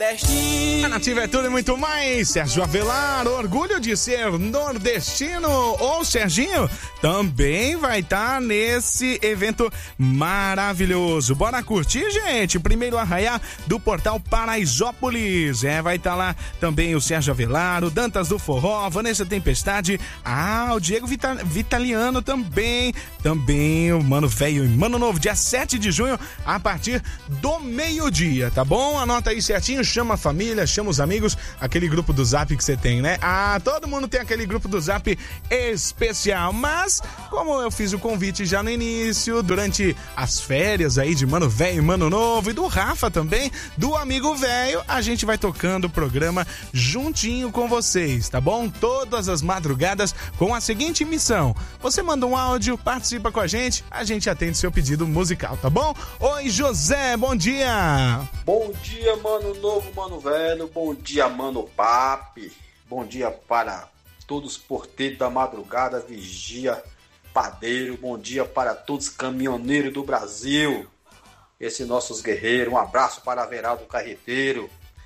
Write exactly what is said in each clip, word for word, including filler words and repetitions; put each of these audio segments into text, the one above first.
A Nativa é tudo e muito mais. Sérgio Avelar, orgulho de ser nordestino. Ô, Serginho, também vai estar nesse evento maravilhoso. Bora curtir, gente? Primeiro arraiá do Portal Paraisópolis. É, vai estar lá também o Sérgio Avelar, o Dantas do Forró, Vanessa Tempestade. Ah, o Diego Vita- Vitaliano também. Também o Mano Velho e Mano Novo, dia sete de junho, a partir do meio-dia, tá bom? Anota aí certinho. Chama a família, chama os amigos, aquele grupo do Zap que você tem, né? Ah, todo mundo tem aquele grupo do Zap especial, mas como eu fiz o convite já no início, durante as férias aí de Mano Velho e Mano Novo e do Rafa também, do Amigo Velho, a gente vai tocando o programa juntinho com vocês, tá bom? Todas as madrugadas com a seguinte missão: você manda um áudio, participa com a gente, a gente atende seu pedido musical, tá bom? Oi, José, bom dia! Bom dia, Mano Novo, Mano Velho, bom dia, Mano Papi, bom dia para todos os porteiros da madrugada, vigia, padeiro, bom dia para todos os caminhoneiros do Brasil, esses nossos guerreiros, um abraço para Veraldo Carreteiro.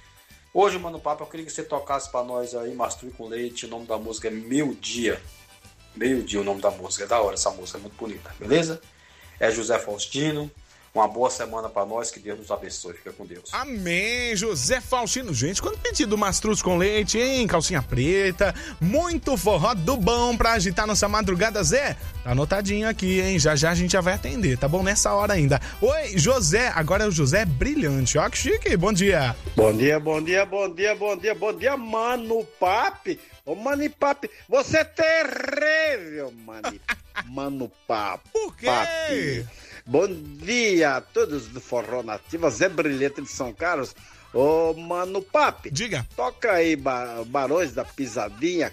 Hoje, Mano Papi, eu queria que você tocasse para nós aí, Mastruz com Leite, o nome da música é Meu Dia, Meio Dia o nome da música, é da hora essa música, é muito bonita, beleza? É José Faustino. Uma boa semana pra nós, que Deus nos abençoe. Fica com Deus. Amém, José Faustino. Gente, quando pedido Mastruz com Leite, hein? Calcinha preta, muito forró do bom pra agitar nossa madrugada, Zé. Tá anotadinho aqui, hein? Já já a gente já vai atender, tá bom? Nessa hora ainda. Oi, José. Agora é o José Brilhante. Ó que chique. Bom dia. Bom dia, bom dia, bom dia, bom dia, bom dia, Mano Papi. Ô, Mano Papi, você é terrível, Mano, Mano Papi. Por quê? Papi. Bom dia a todos do Forró Nativa, Zé Brilhante de São Carlos. Ô, Mano Papi, diga. Toca aí ba- Barões da Pisadinha,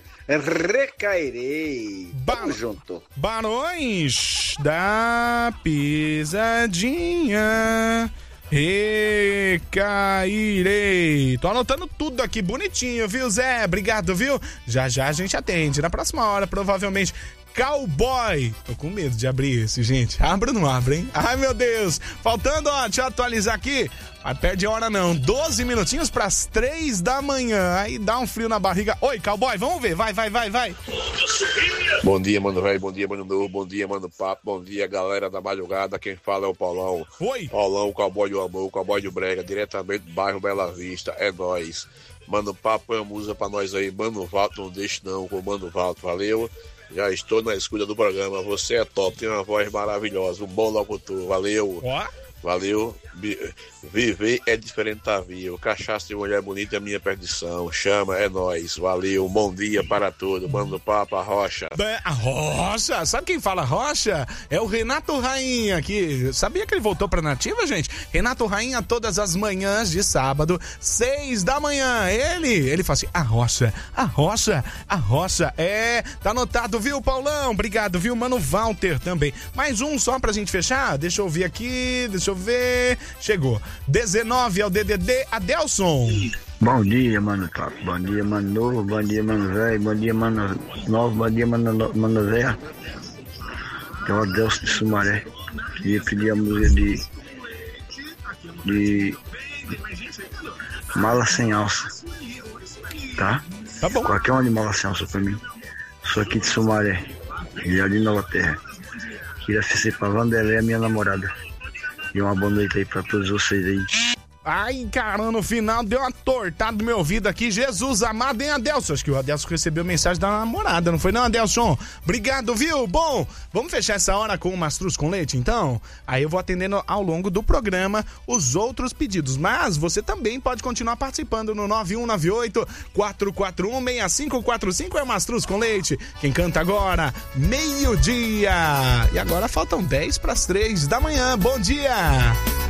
Recairei. Ba- Tamo junto. Barões da Pisadinha, recairei. Tô anotando tudo aqui bonitinho, viu, Zé? Obrigado, viu? Já já a gente atende. Na próxima hora, provavelmente, Cowboy. Tô com medo de abrir esse, gente. Abre ou não abre, hein? Ai, meu Deus. Faltando, ó, deixa eu atualizar aqui. Mas perde a hora não. doze minutinhos pras três da manhã. Aí dá um frio na barriga. Oi, Cowboy, vamos ver. Vai, vai, vai, vai. Bom dia, Mano Velho. Bom dia, Mano Novo. Bom dia, Mano Papo. Bom dia, galera da madrugada. Quem fala é o Paulão. Oi. Paulão, o Cowboy do Amor, o Cowboy do Brega, diretamente do bairro Bela Vista. É nóis. Mano Papo, põe a música pra nós aí. Mano Valto, não deixe não com o Mano Valto. Valeu. Já estou na escuta do programa. Você é top, tem uma voz maravilhosa. Um bom locutor. Valeu. Ó. Valeu. Viver é diferente da vida. Cachaça de mulher bonita é minha perdição. Chama, é nóis. Valeu. Bom dia para todos. Mano Papo, a Rocha. A Rocha? Sabe quem fala Rocha? É o Renato Rainha, que sabia que ele voltou pra Nativa, gente? Renato Rainha todas as manhãs de sábado, seis da manhã. Ele, ele fala assim, a Rocha, a Rocha, a Rocha. É, tá anotado, viu, Paulão? Obrigado, viu, Mano Walter também. Mais um só pra gente fechar? Deixa eu ouvir aqui, deixa eu ver. Chegou. dezenove é o D D D, Adelson. Bom dia, Mano Top. Bom dia, Mano Novo. Bom dia, Mano Velho. Bom dia, Mano Novo. Bom dia, Mano, no... Mano Velho. É o Adelson de Sumaré. Queria pedir a música de... de... Mala Sem Alça. Tá? Tá bom. Qualquer uma de Mala Sem Alça pra mim. Sou aqui de Sumaré. E ali de Nova Terra. Queria oferecer pra Vanderlei, minha namorada. E uma boa noite aí pra todos vocês aí. Ai, caramba, no final deu uma tortada no meu ouvido aqui. Jesus amado, hein, Adelson? Acho que o Adelson recebeu mensagem da namorada, não foi não, Adelson? Obrigado, viu? Bom, vamos fechar essa hora com o Mastruz com Leite, então? Aí eu vou atendendo ao longo do programa os outros pedidos, mas você também pode continuar participando no nove um nove oito, quatro quatro um, seis cinco quatro cinco, é o Mastruz com Leite. Quem canta agora, meio-dia. E agora faltam dez para as três da manhã. Bom dia!